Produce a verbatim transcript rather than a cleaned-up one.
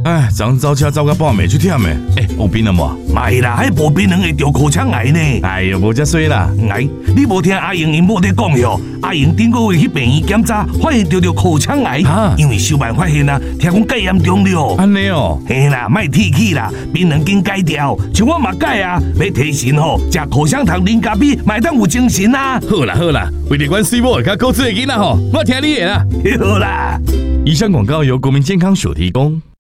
哎，昨早车走到半暝去忝诶，哎，有病了无？ 袂啦，迄无槟榔会得口腔癌呢。 哎呦，无遮衰啦！ 癌，你无听阿英因某在讲哟？阿英顶个月去病院检查，发现得着口腔癌， 啊、 因为小办发现啊，听讲介严重了。 安尼哦， 嘿啦，莫提起啦，槟榔紧改掉，像我嘛改啊，要提神吼，食口香糖、啉咖啡，嘛会当有精神啊。 好啦好啦，为了阮水某甲高子的囡仔吼，我听你的啦。 好啦。 以上广告由国民健康署提供。